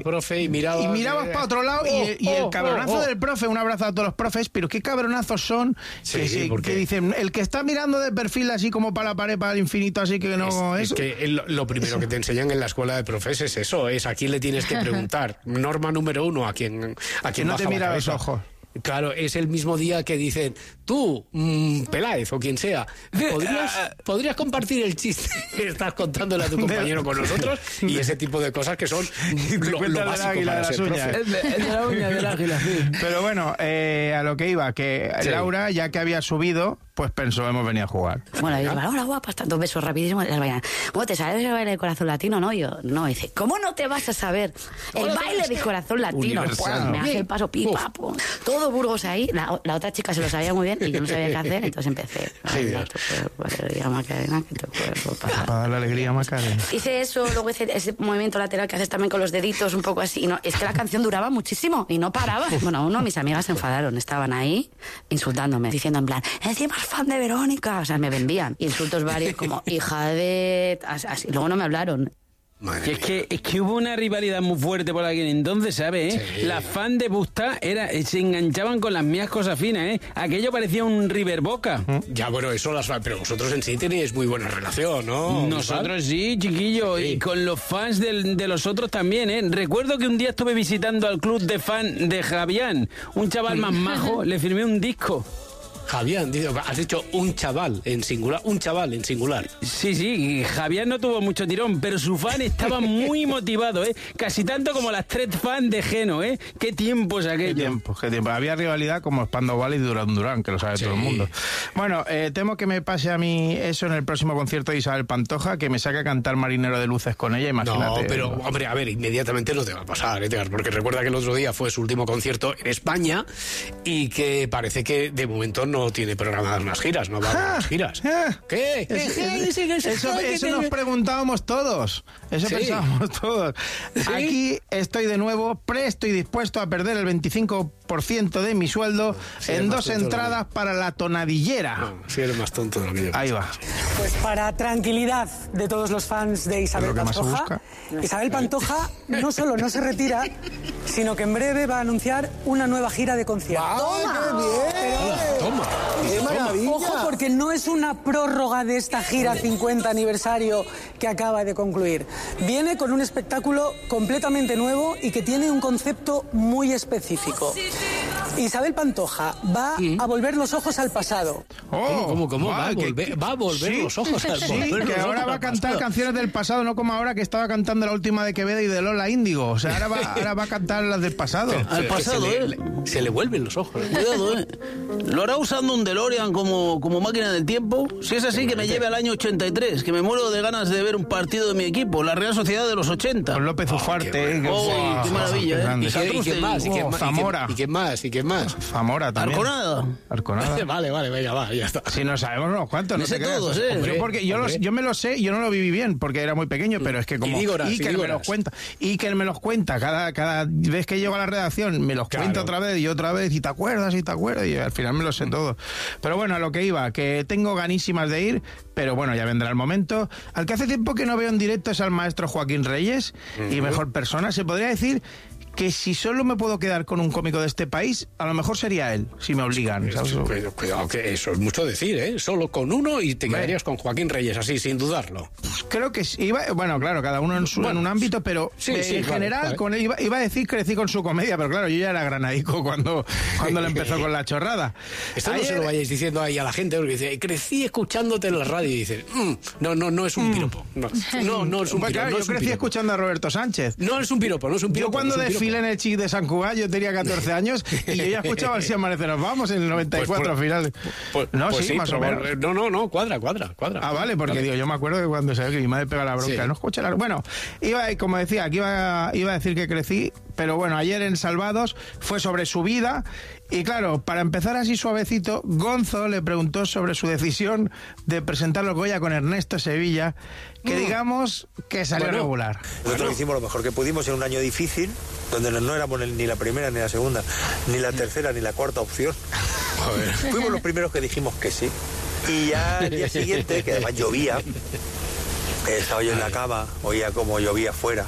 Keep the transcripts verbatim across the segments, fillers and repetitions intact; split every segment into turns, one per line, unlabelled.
profe y miraba...
Y mirabas para otro lado, oh, y, y el cabronazo oh, oh. del profe, un abrazo a todos los profes, pero qué cabronazos son,
sí,
que, se,
porque...
que dicen, el que está mirando de perfil así como para la pared, para el infinito, así que no...
Es, es que el, lo primero que te enseñan en la escuela de profes es eso, es a quién le tienes que preguntar. Norma número uno, a quién, a quién
no te mira a los ojos.
Claro, es el mismo día que dicen, tú, mmm, Peláez o quien sea, ¿podrías, ¿podrías compartir el chiste que estás contándole a tu compañero con nosotros? Y ese tipo de cosas que son lo, lo básico águila, para ser profe.
El de, el de la uña del águila, sí.
Pero bueno, eh, a lo que iba, que sí. Laura, ya que había subido, pues pensó, hemos venido a jugar.
Bueno, y dice, hola guapas, tantos besos rapidísimos. Las bailan. Bueno, ¿te sabes el baile de Corazón Latino? No, yo, no, dice, ¿cómo no te vas a saber el baile de Corazón Latino? Pues, me hace el paso pipa, pum. Todo Burgos ahí, la, la otra chica se lo sabía muy bien y yo no sabía qué hacer, entonces empecé. Ay, tu cuerpo, alegría Macarena, que tu cuerpo pasa.
Para dar la alegría Macarena.
Hice eso, luego hice ese movimiento lateral que haces también con los deditos, un poco así. Y no, es que la canción duraba muchísimo y no paraba. Bueno, uno de mis amigas se enfadaron, estaban ahí insultándome, diciendo en plan, encima es fan de Verónica. O sea, me vendían insultos varios como hija de... Así. Luego no me hablaron.
Y es que, es que hubo una rivalidad muy fuerte por aquel entonces, ¿sabes? ¿Eh? Sí. Las fans de Busta era, se enganchaban con las mías cosas finas, ¿eh? Aquello parecía un River Boca.
Ya, bueno, eso las pero vosotros en sí tenéis muy buena relación, ¿no?
Nosotros sí, chiquillo, sí. Y con los fans del, de los otros también, ¿eh? Recuerdo que un día estuve visitando al club de fan de Javián, un chaval más majo, le firmé un disco.
Javián, has dicho un chaval en singular, un chaval en singular.
Sí, sí, Javián no tuvo mucho tirón, pero su fan estaba muy motivado, ¿eh? Casi tanto como las tres fans de Geno, ¿eh? Qué tiempos aquello.
Qué tiempo, qué tiempo. Había rivalidad como Spandau y Durán Durán, que lo sabe sí. todo el mundo. Bueno, eh, temo que me pase a mí eso en el próximo concierto de Isabel Pantoja, que me saque a cantar Marinero de Luces con ella, imagínate.
No, pero, hombre, a ver, inmediatamente no te va a pasar, ¿eh? Porque recuerda que el otro día fue su último concierto en España y que parece que de momento no No tiene programadas más giras, no va a haber más giras. ¿Qué? ¿Qué?
Es, es, eso eso nos preguntábamos todos. Eso sí. pensábamos todos. ¿Sí? Aquí estoy de nuevo presto y dispuesto a perder el veinticinco por ciento de mi sueldo sí, en dos entradas para la tonadillera.
No, si eres más tonto de lo que yo.
Ahí va.
Pues para tranquilidad de todos los fans de Isabel Pantoja, Isabel Pantoja no solo no se retira, sino que en breve va a anunciar una nueva gira de conciertos.
¡Toma! ¡Qué bien!
Pero,
Toma.
¡Qué maravilla! Ojo, porque no es una prórroga de esta gira cincuenta aniversario que acaba de concluir. Viene con un espectáculo completamente nuevo y que tiene un concepto muy específico. Isabel Pantoja va ¿Sí? a volver los ojos al pasado.
Oh, ¿Cómo, cómo, cómo? Va, va, a volver, que, va a volver ¿sí? los ojos al pasado.
Sí, que ahora va a cantar canciones del pasado, no como ahora que estaba cantando la última de Quevedo y de Lola Índigo. O sea, ahora va, ahora va a cantar las del pasado.
Al pasado,
se
¿eh?
Le, se le vuelven los ojos.
Cuidado, ¿eh? ¿Lo hará usando un DeLorean como, como máquina del tiempo? Si es así, que me lleve al año ochenta y tres, que me muero de ganas de ver un partido de mi equipo, la Real Sociedad de los ochenta.
Con López Ufarte.
Oh, qué, oh, qué maravilla, ¿eh?
¿Y qué, ¿y qué más? ¿Y qué más?
Zamora.
¿Y qué más? ¿Y qué más?
Zamora también.
Arconada.
Arconada.
Vale, vale, venga, va, ya está.
Si no sabemos unos cuantos, no
sé
te
todos, ¿eh?
Hombre, yo, porque yo, los, yo me lo sé, yo no lo viví bien, porque era muy pequeño, pero es que como...
Y Dígoras,
Iker
y
me los cuenta, Iker me los cuenta, cada, cada vez que llego a la redacción, me los claro. cuenta otra vez y otra vez, y te acuerdas, y te acuerdas, y al final me lo sé todo. Pero bueno, a lo que iba, que tengo ganísimas de ir, pero bueno, ya vendrá el momento. Al que hace tiempo que no veo en directo es al maestro Joaquín Reyes, uh-huh. y mejor persona, se podría decir... que si solo me puedo quedar con un cómico de este país, a lo mejor sería él, si me obligan. ¿sabes?
Cuidado, cuidado, que eso es mucho decir, ¿eh? Solo con uno y te quedarías con Joaquín Reyes, así, sin dudarlo.
Creo que sí. Iba, bueno, claro, cada uno en, su, bueno, en un ámbito, pero
sí,
eh,
sí,
en
vale,
general,
vale.
Con, iba, iba a decir crecí con su comedia, pero claro, yo ya era granadico cuando, cuando le empezó con la chorrada.
Esto
Ayer...
no se lo vayáis diciendo ahí a la gente, porque dice, crecí escuchándote en la radio, y dice, mm, no, no, no es un piropo. No, no, no es un
pues
piropo.
Claro,
no
yo
es un
crecí
piropo.
escuchando a Roberto Sánchez.
No es un piropo, no es un piropo.
Yo cuando
no es un
desfilé
piropo.
en el Chic de San Cugat, yo tenía catorce años y yo ya escuchaba el Si Amanece Nos Vamos en el noventa y cuatro,
pues,
al final.
Pues,
no,
pues
sí,
sí,
más o
pero,
menos.
No, no, no, cuadra, cuadra, cuadra.
Ah, vale, porque
vale.
digo, yo me acuerdo que cuando se ve que mi madre pega la bronca, sí. no escucha la... Bueno, iba, como decía, aquí iba, iba a decir que crecí, pero bueno, ayer en Salvados fue sobre su vida. Y claro, para empezar así suavecito, Gonzo le preguntó sobre su decisión de presentar los Goya con Ernesto Sevilla, que mm. digamos que salió bueno, regular.
Nosotros bueno. hicimos lo mejor que pudimos en un año difícil, donde no éramos ni la primera, ni la segunda, ni la tercera, ni la cuarta opción. Joder. Fuimos los primeros que dijimos que sí. Y ya el día siguiente, que además llovía, estaba yo en la cama, oía como llovía fuera.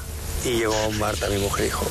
Y llegó Marta, mi mujer, y dijo,